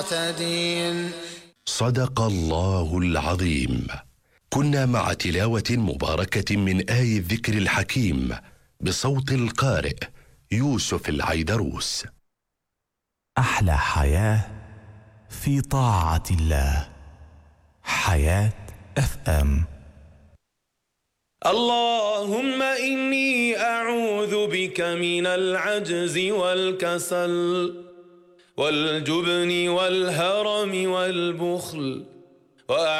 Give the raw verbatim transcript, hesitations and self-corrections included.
المعتدين. صدق الله العظيم. كنا مع تلاوة مباركة من آي الذكر الحكيم بصوت القارئ يوسف العيدروس. أحلى حياة في طاعة الله. حياة اف ام. اللهم إني أعوذ بك من العجز والكسل والجبن والهرم والبخل